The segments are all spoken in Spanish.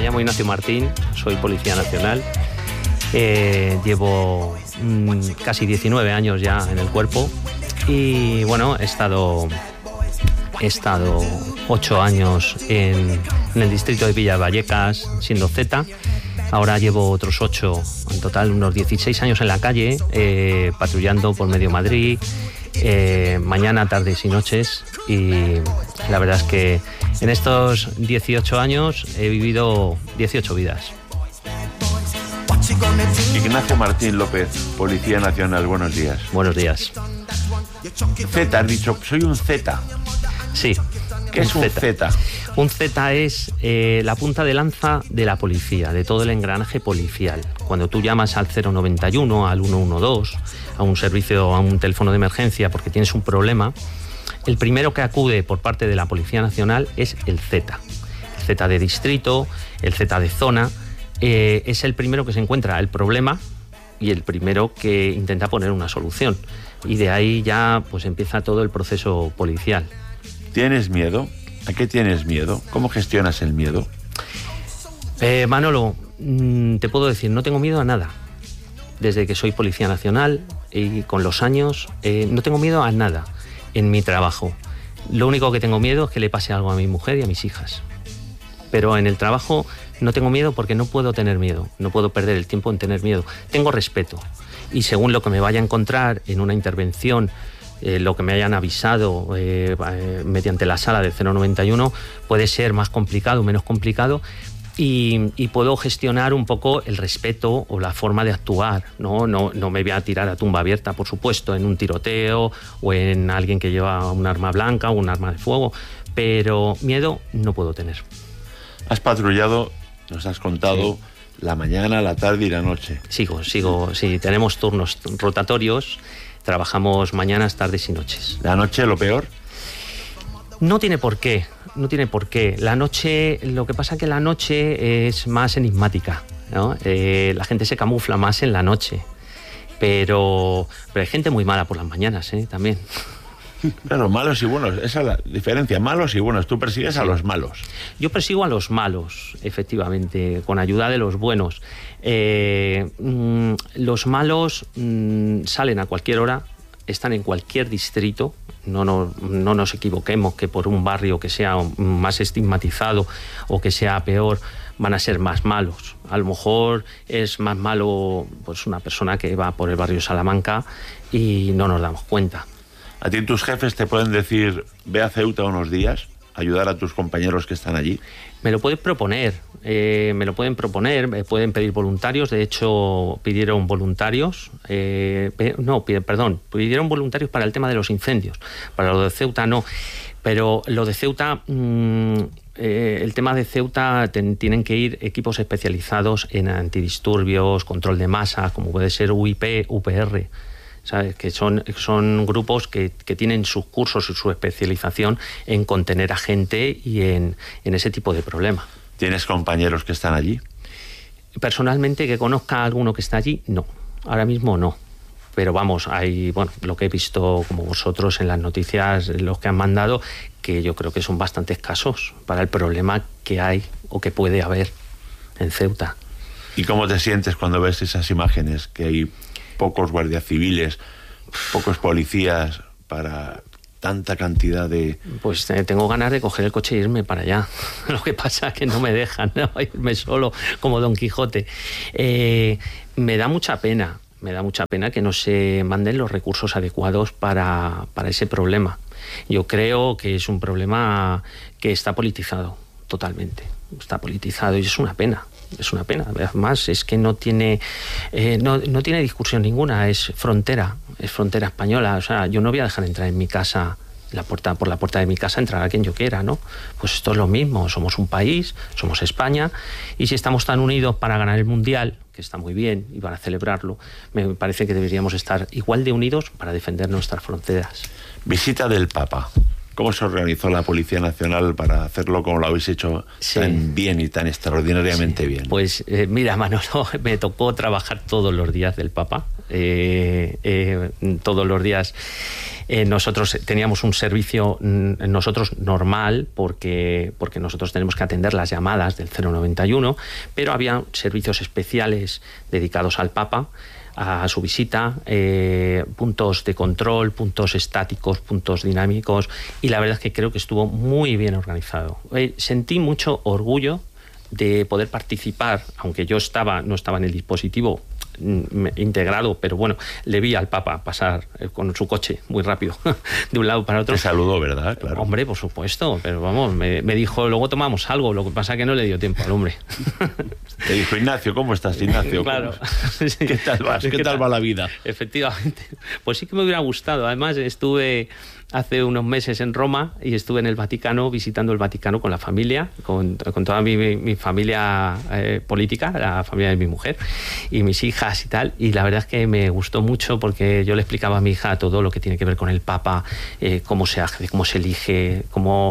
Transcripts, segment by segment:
llamo Ignacio Martín, soy Policía Nacional. Llevo casi 19 años ya en el cuerpo y bueno, he estado 8 años en el distrito de Villavallecas siendo Z. Ahora llevo otros 8, en total unos 16 años en la calle, patrullando por medio Madrid, mañana, tardes y noches. Y la verdad es que en estos 18 años he vivido 18 vidas. Ignacio Martín López, Policía Nacional, buenos días. Buenos días. Z, has dicho, soy un Z. Sí. ¿Qué es un Z? Un Z es la punta de lanza de la policía, de todo el engranaje policial. Cuando tú llamas al 091, al 112, a un servicio, a un teléfono de emergencia porque tienes un problema, el primero que acude por parte de la Policía Nacional es el Z. El Z de distrito, el Z de zona, es el primero que se encuentra el problema y el primero que intenta poner una solución. Y de ahí ya pues empieza todo el proceso policial. ¿Tienes miedo? ¿A qué tienes miedo? ¿Cómo gestionas el miedo? Manolo, te puedo decir, no tengo miedo a nada. Desde que soy Policía Nacional y con los años, no tengo miedo a nada en mi trabajo. Lo único que tengo miedo es que le pase algo a mi mujer y a mis hijas. Pero en el trabajo no tengo miedo porque no puedo tener miedo. No puedo perder el tiempo en tener miedo. Tengo respeto. Y según lo que me vaya a encontrar en una intervención, lo que me hayan avisado mediante la sala del 091 puede ser más complicado o menos complicado y puedo gestionar un poco el respeto o la forma de actuar. No me voy a tirar a tumba abierta, por supuesto, en un tiroteo o en alguien que lleva un arma blanca o un arma de fuego, pero miedo no puedo tener. Has patrullado, nos has contado, sí, la mañana, la tarde y la noche. Sigo, sí, tenemos turnos rotatorios. Trabajamos mañanas, tardes y noches. ¿La noche lo peor? No tiene por qué. La noche, lo que pasa es que la noche es más enigmática, ¿no? La gente se camufla más en la noche. Pero hay gente muy mala por las mañanas, también. Claro, malos y buenos, esa es la diferencia, malos y buenos. Tú persigues a los malos. Yo persigo a los malos, efectivamente, con ayuda de los buenos. Los malos salen a cualquier hora, están en cualquier distrito. No nos equivoquemos que por un barrio que sea más estigmatizado o que sea peor van a ser más malos. A lo mejor es más malo pues una persona que va por el barrio Salamanca y no nos damos cuenta. ¿A ti tus jefes te pueden decir, ve a Ceuta unos días, ayudar a tus compañeros que están allí? Me lo pueden proponer, me pueden pedir voluntarios. De hecho, pidieron voluntarios, pidieron voluntarios para el tema de los incendios. Para lo de Ceuta no, pero lo de Ceuta, el tema de Ceuta tienen que ir equipos especializados en antidisturbios, control de masas, como puede ser UIP, UPR. ¿Sabes? Que son grupos que tienen sus cursos y su especialización en contener a gente y en ese tipo de problema. ¿Tienes compañeros que están allí? Personalmente, que conozca a alguno que está allí, no. Ahora mismo no. Pero vamos, hay lo que he visto como vosotros en las noticias, los que han mandado, que yo creo que son bastante escasos para el problema que hay o que puede haber en Ceuta. ¿Y cómo te sientes cuando ves esas imágenes que hay pocos guardias civiles, pocos policías para tanta cantidad de...? Pues tengo ganas de coger el coche e irme para allá. Lo que pasa es que no me dejan, ¿no? Irme solo como Don Quijote. Me da mucha pena que no se manden los recursos adecuados para ese problema. Yo creo que es un problema que está politizado totalmente. Está politizado y es una pena. Es una pena, además es que no tiene discusión ninguna, es frontera española. O sea, yo no voy a dejar entrar en mi casa, por la puerta de mi casa entrar a quien yo quiera, ¿no? Pues esto es lo mismo, somos un país, somos España, y si estamos tan unidos para ganar el Mundial, que está muy bien, y para celebrarlo, me parece que deberíamos estar igual de unidos para defender nuestras fronteras. Visita del Papa. ¿Cómo se organizó la Policía Nacional para hacerlo como lo habéis hecho tan bien y tan extraordinariamente bien? Pues mira, Manolo, me tocó trabajar todos los días del Papa. Todos los días nosotros teníamos un servicio normal porque nosotros tenemos que atender las llamadas del 091, pero había servicios especiales dedicados al Papa, a su visita, puntos de control, puntos estáticos, puntos dinámicos, y la verdad es que creo que estuvo muy bien organizado. Sentí mucho orgullo de poder participar, aunque yo no estaba en el dispositivo integrado, pero bueno, le vi al Papa pasar con su coche muy rápido de un lado para otro. Te saludó, ¿verdad? Claro. Hombre, por supuesto, pero vamos, me dijo, luego tomamos algo, lo que pasa es que no le dio tiempo al hombre. Te dijo, Ignacio, ¿cómo estás, Ignacio? Claro. ¿Qué tal vas? ¿Qué tal va la vida? Efectivamente. Pues sí que me hubiera gustado. Además, estuve hace unos meses en Roma y estuve en el Vaticano, visitando el Vaticano con la familia, con toda mi familia política, la familia de mi mujer y mis hijas y tal, y la verdad es que me gustó mucho porque yo le explicaba a mi hija todo lo que tiene que ver con el Papa, cómo se hace, cómo se elige, cómo,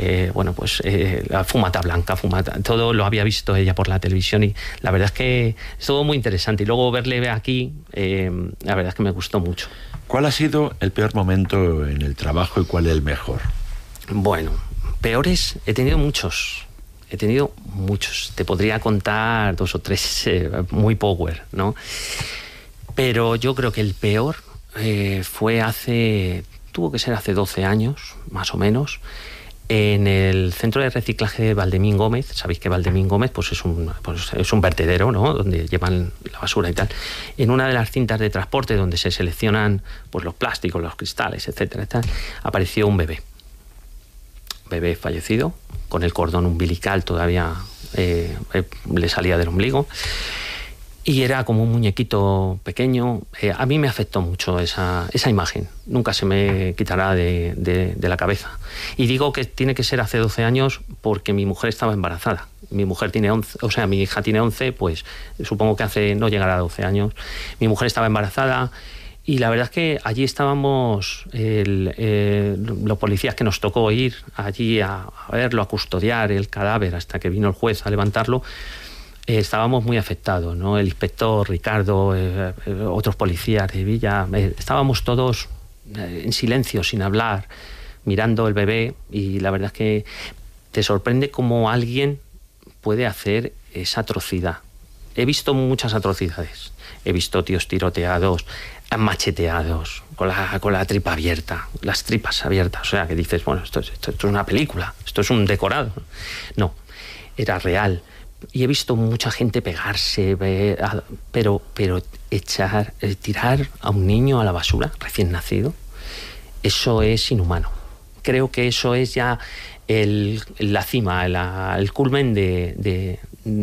la fumata blanca, todo lo había visto ella por la televisión y la verdad es que es todo muy interesante, y luego verle aquí, la verdad es que me gustó mucho. ¿Cuál ha sido el peor momento en el trabajo y cuál el mejor? Bueno, peores he tenido muchos. Te podría contar 2 o 3 muy power, ¿no? Pero yo creo que el peor tuvo que ser hace 12 años, más o menos, en el centro de reciclaje de Valdemín Gómez. Sabéis que Valdemín Gómez pues es un vertedero, ¿no?, donde llevan la basura y tal. En una de las cintas de transporte donde se seleccionan pues los plásticos, los cristales, etcétera, apareció un bebé fallecido, con el cordón umbilical todavía le salía del ombligo, y era como un muñequito pequeño. A mí me afectó mucho esa imagen, nunca se me quitará de la cabeza. Y digo que tiene que ser hace 12 años porque mi mujer estaba embarazada. Mi mujer tiene 11, o sea, mi hija tiene 11, pues supongo que no llegará a 12 años. Mi mujer estaba embarazada y la verdad es que allí estábamos, los policías que nos tocó ir allí a verlo, a custodiar el cadáver hasta que vino el juez a levantarlo. Estábamos muy afectados, ¿no? El inspector Ricardo, otros policías de Villa, estábamos todos en silencio, sin hablar, mirando el bebé, y la verdad es que te sorprende cómo alguien puede hacer esa atrocidad. He visto muchas atrocidades, he visto tíos tiroteados, macheteados, con la tripa abierta, las tripas abiertas, o sea, que dices, bueno, esto es una película, esto es un decorado. No, era real. Y he visto mucha gente pegarse, pero tirar a un niño a la basura, recién nacido, eso es inhumano. Creo que eso es ya la cima, el culmen de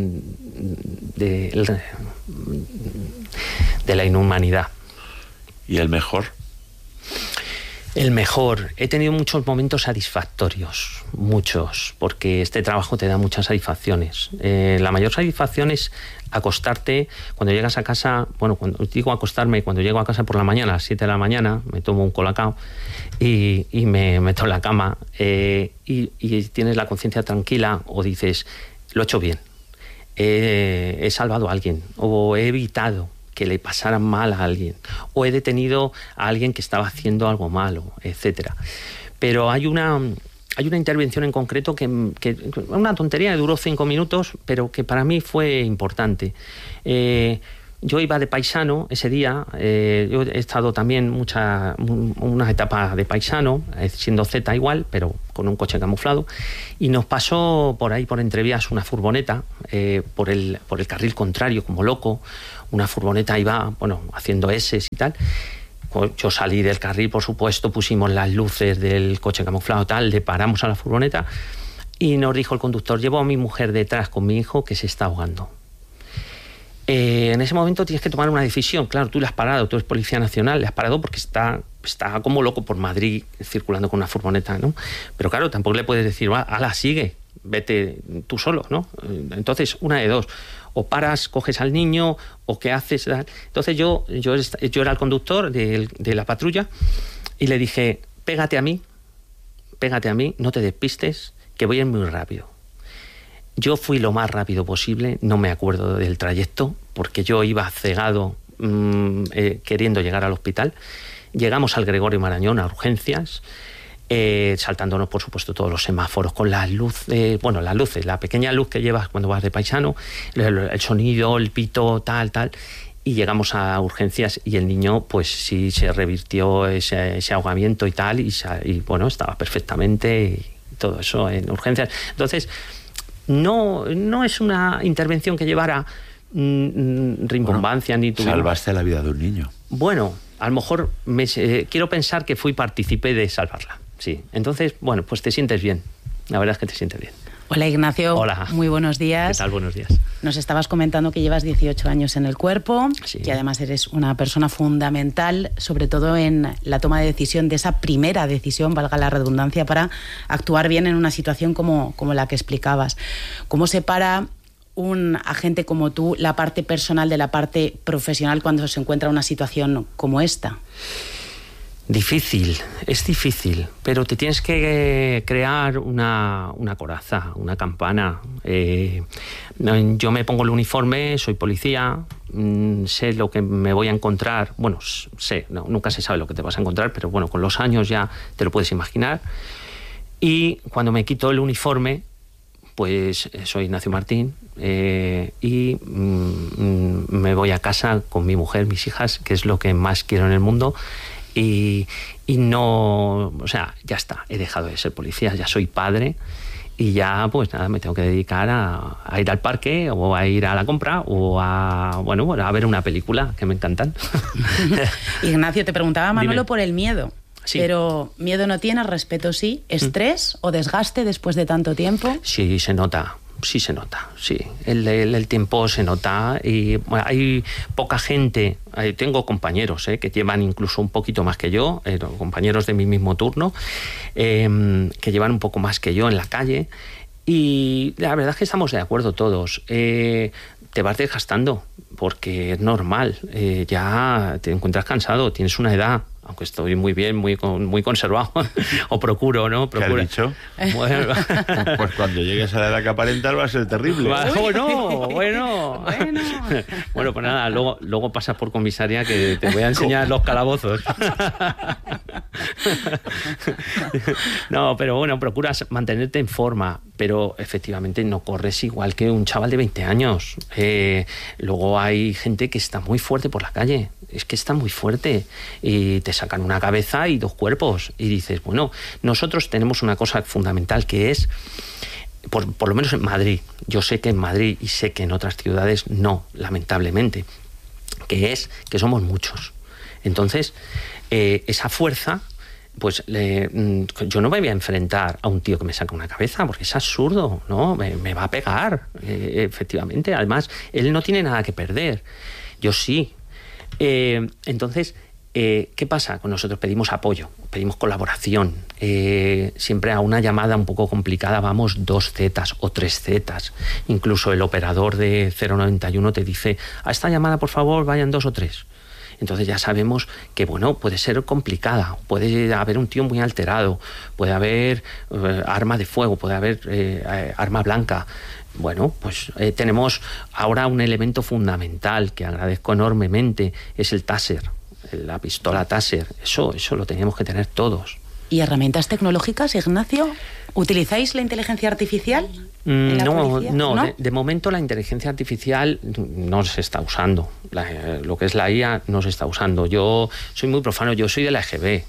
la inhumanidad. ¿Y el mejor? El mejor. He tenido muchos momentos satisfactorios, muchos, porque este trabajo te da muchas satisfacciones. La mayor satisfacción es acostarte cuando llegas a casa. Bueno, cuando digo acostarme, cuando llego a casa por la mañana, a las 7 de la mañana, me tomo un colacao y me meto en la cama y tienes la conciencia tranquila, o dices, lo he hecho bien, he salvado a alguien, o he evitado que le pasara mal a alguien, o he detenido a alguien que estaba haciendo algo malo, etcétera. Pero hay una intervención en concreto que una tontería que duró 5 minutos, pero que para mí fue importante. Yo iba de paisano ese día, yo he estado también una etapa de paisano, siendo Z igual, pero con un coche camuflado, y nos pasó por ahí, por entrevías, una furgoneta, por el carril contrario, como loco. Una furgoneta iba, haciendo S y tal. Yo salí del carril, por supuesto, pusimos las luces del coche camuflado tal, le paramos a la furgoneta y nos dijo el conductor, llevo a mi mujer detrás con mi hijo que se está ahogando. En ese momento tienes que tomar una decisión. Claro, tú le has parado, tú eres Policía Nacional, le has parado porque está como loco por Madrid circulando con una furgoneta, ¿no? Pero claro, tampoco le puedes decir, ala, sigue, vete tú solo, ¿no? Entonces, una de dos, o paras, coges al niño, o qué haces. Entonces yo era el conductor de la patrulla y le dije, pégate a mí, pégate a mí, no te despistes, que voy a ir muy rápido. Yo fui lo más rápido posible, no me acuerdo del trayecto, porque yo iba cegado queriendo llegar al hospital. Llegamos al Gregorio Marañón a urgencias, saltándonos, por supuesto, todos los semáforos con las luces, la pequeña luz que llevas cuando vas de paisano, el sonido, el pito, tal, y llegamos a urgencias y el niño, pues sí, se revirtió ese ahogamiento y tal, y bueno, estaba perfectamente y todo eso en urgencias. Entonces, no es una intervención que llevara rimbombancia, ni tuvimos... Salvaste la vida de un niño. Bueno, a lo mejor quiero pensar que fui partícipe de salvarla, sí. Entonces, bueno, pues te sientes bien. La verdad es que te sientes bien. Hola, Ignacio. Hola. Muy buenos días. ¿Qué tal? Buenos días. Nos estabas comentando que llevas 18 años en el cuerpo, sí, que además eres una persona fundamental, sobre todo en la toma de decisión, de esa primera decisión, valga la redundancia, para actuar bien en una situación como la que explicabas. ¿Cómo separa un agente como tú la parte personal de la parte profesional cuando se encuentra en una situación como esta? Difícil, es difícil, pero te tienes que crear una coraza, una campana. Yo me pongo el uniforme, soy policía, sé lo que me voy a encontrar. Bueno, nunca se sabe lo que te vas a encontrar, pero bueno, con los años ya te lo puedes imaginar. Y cuando me quito el uniforme, pues soy Ignacio Martín, y me voy a casa con mi mujer, mis hijas, que es lo que más quiero en el mundo. Y no, o sea, ya está, he dejado de ser policía, ya soy padre y ya pues nada, me tengo que dedicar a ir al parque o a ir a la compra o a ver una película, que me encantan. Ignacio, te preguntaba Manolo. Dime. Por el miedo. Sí. Pero miedo no tienes, respeto sí, estrés o desgaste después de tanto tiempo. Sí, se nota. Sí se nota, sí. El tiempo se nota y bueno, hay poca gente. Tengo compañeros que llevan incluso un poquito más que yo, compañeros de mi mismo turno, que llevan un poco más que yo en la calle, y la verdad es que estamos de acuerdo todos. Te vas desgastando porque es normal, ya te encuentras cansado, tienes una edad. Aunque estoy muy bien, muy conservado, o procuro, ¿no? ¿Qué has dicho? Bueno. Pues cuando llegues a la edad que aparentas va a ser terrible. Bueno. Bueno, pues nada, luego pasas por comisaría que te voy a enseñar los calabozos. No, pero bueno, procuras mantenerte en forma, pero efectivamente no corres igual que un chaval de 20 años. Luego hay gente que está muy fuerte por la calle, es que está muy fuerte y te sacan una cabeza y dos cuerpos y dices, bueno, nosotros tenemos una cosa fundamental que es, por lo menos en Madrid, yo sé que en Madrid y sé que en otras ciudades no, lamentablemente, que es que somos muchos. Entonces, esa fuerza, pues yo no me voy a enfrentar a un tío que me saca una cabeza, porque es absurdo, ¿no? Me va a pegar, efectivamente. Además, él no tiene nada que perder, yo sí. Entonces, ¿qué pasa? Con nosotros pedimos apoyo, pedimos colaboración. Siempre a una llamada un poco complicada vamos 2 zetas o 3 zetas. Incluso el operador de 091 te dice, a esta llamada por favor vayan 2 o 3. Entonces ya sabemos que, bueno, puede ser complicada, puede haber un tío muy alterado, puede haber arma de fuego, puede haber arma blanca. Bueno, pues tenemos ahora un elemento fundamental que agradezco enormemente, es el Taser, la pistola Taser. Eso lo teníamos que tener todos. ¿Y herramientas tecnológicas, Ignacio? ¿Utilizáis la inteligencia artificial? No, de momento la inteligencia artificial no se está usando. Lo que es la IA no se está usando. Yo soy muy profano, yo soy de la EGB.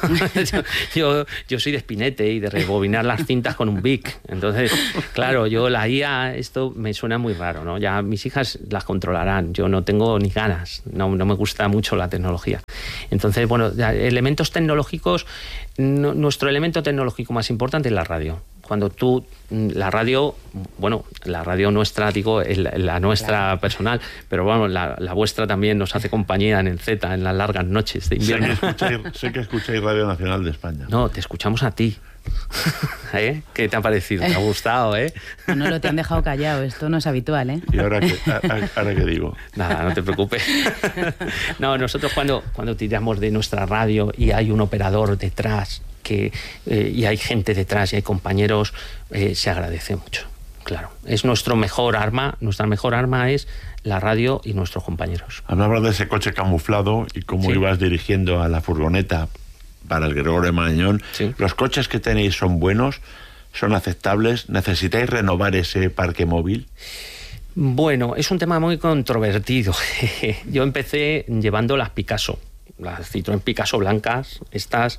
Yo soy de espinete y de rebobinar las cintas con un Bic. Entonces, claro, la IA, esto me suena muy raro, ¿no? Ya mis hijas las controlarán. Yo no tengo ni ganas. No me gusta mucho la tecnología. Entonces, bueno, elementos tecnológicos, nuestro elemento tecnológico más importante es la radio. Cuando la radio nuestra, digo, la nuestra personal, pero bueno, la vuestra también nos hace compañía en el Z, en las largas noches de invierno. Sé que escucháis Radio Nacional de España. No, te escuchamos a ti. ¿Qué te ha parecido? ¿Te ha gustado, No te han dejado callado, esto no es habitual, ¿eh? ¿Y ahora qué digo? Nada, no te preocupes. No, nosotros cuando tiramos de nuestra radio y hay un operador detrás, y hay gente detrás y hay compañeros, se agradece mucho. Claro, es nuestra mejor arma es la radio y nuestros compañeros. Hablabas de ese coche camuflado y cómo ibas dirigiendo a la furgoneta para el Gregorio Marañón. Sí. ¿Los coches que tenéis son buenos? ¿Son aceptables? ¿Necesitáis renovar ese parque móvil? Bueno, es un tema muy controvertido. Yo empecé llevando las Picasso, las Citroën Picasso blancas, estas...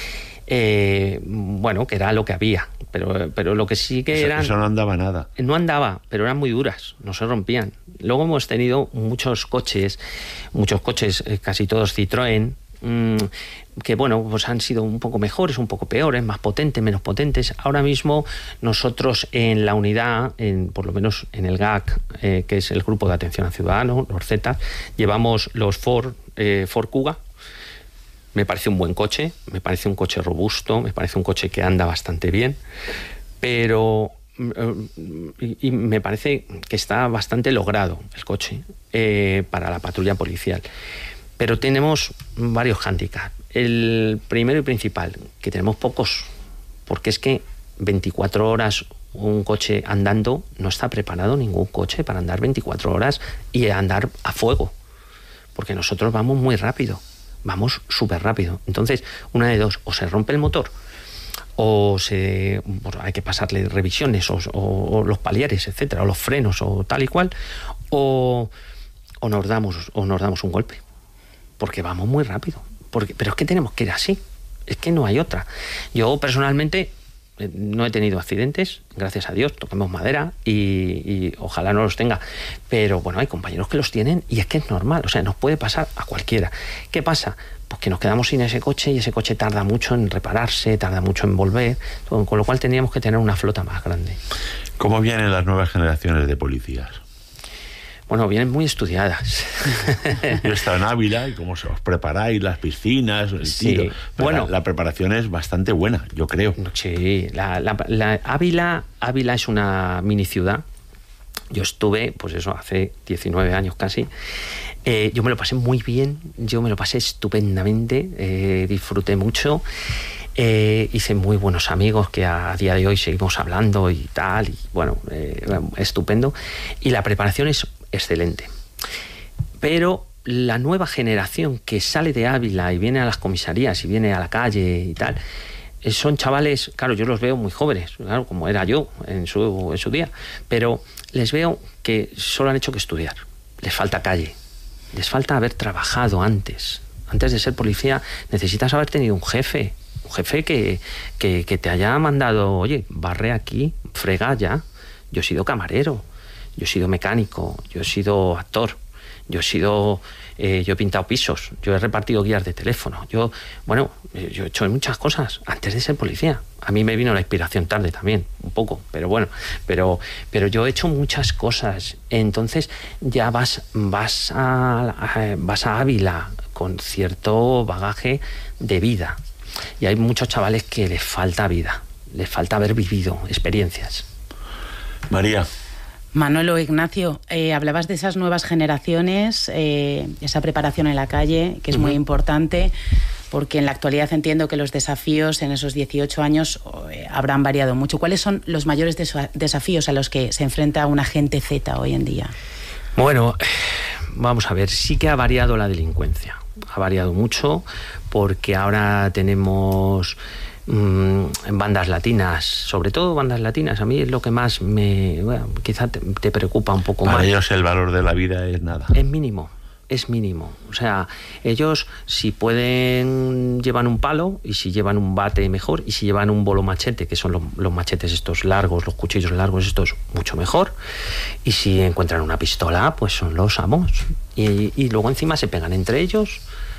que era lo que había, pero lo que sí que eran... Eso no andaba nada. No andaba, pero eran muy duras, no se rompían. Luego hemos tenido muchos coches, casi todos Citroën, que pues han sido un poco mejores, un poco peores, más potentes, menos potentes. Ahora mismo nosotros en la unidad, por lo menos en el GAC, que es el Grupo de Atención al Ciudadano, los Z, llevamos los Ford Kuga. Me parece un buen coche, me parece un coche robusto, me parece un coche que anda bastante bien, pero y me parece que está bastante logrado el coche para la patrulla policial. Pero tenemos varios hándicaps. El primero y principal, que tenemos pocos, porque es que 24 horas un coche andando, no está preparado ningún coche para andar 24 horas y andar a fuego, porque nosotros vamos muy rápido. Vamos súper rápido. Entonces, una de dos, o se rompe el motor, o hay que pasarle revisiones, o los paliares, etcétera, o los frenos, o tal y cual, o nos damos un golpe. Porque vamos muy rápido. Pero es que tenemos que ir así. Es que no hay otra. Yo, personalmente, no he tenido accidentes, gracias a Dios, toquemos madera y ojalá no los tenga, pero bueno, hay compañeros que los tienen y es que es normal, o sea, nos puede pasar a cualquiera. ¿Qué pasa? Pues que nos quedamos sin ese coche y ese coche tarda mucho en repararse, tarda mucho en volver, con lo cual tendríamos que tener una flota más grande. ¿Cómo vienen las nuevas generaciones de policías? Bueno, vienen muy estudiadas. Yo he estado en Ávila y cómo os preparáis, las piscinas, el tiro. Bueno, la preparación es bastante buena, yo creo. Sí, la Ávila es una mini ciudad. Yo estuve, pues eso, hace 19 años casi. Yo me lo pasé muy bien, yo me lo pasé estupendamente, disfruté mucho. Hice muy buenos amigos que a día de hoy seguimos hablando y tal, y bueno, estupendo. Y la preparación es excelente. Pero la nueva generación que sale de Ávila y viene a las comisarías y viene a la calle y tal, son chavales, claro, yo los veo muy jóvenes, claro, como era yo en su día, pero les veo que solo han hecho que estudiar. Les falta calle, les falta haber trabajado antes. Antes de ser policía necesitas haber tenido un jefe que te haya mandado, oye, barre aquí, frega ya. Yo he sido camarero, yo he sido mecánico, yo he sido actor, yo he pintado pisos, yo he repartido guías de teléfono, yo he hecho muchas cosas antes de ser policía. A mí me vino la inspiración tarde también, un poco, pero bueno, pero yo he hecho muchas cosas. Entonces ya vas a Ávila con cierto bagaje de vida. Y hay muchos chavales que les falta vida, les falta haber vivido experiencias. María. Manolo, Ignacio, hablabas de esas nuevas generaciones, esa preparación en la calle, que es muy importante, porque en la actualidad entiendo que los desafíos en esos 18 años habrán variado mucho. ¿Cuáles son los mayores desafíos a los que se enfrenta un agente Z hoy en día? Bueno, vamos a ver, sí que ha variado la delincuencia. Ha variado mucho porque ahora tenemos bandas latinas, sobre todo bandas latinas. A mí es lo que más quizá te preocupa un poco más. Para ellos el valor de la vida es nada. Es mínimo. O sea, ellos si pueden llevan un palo, y si llevan un bate mejor, y si llevan un bolo machete, que son los machetes estos largos, los cuchillos largos estos, mucho mejor. Y si encuentran una pistola, pues son los amos. Y luego encima se pegan entre ellos,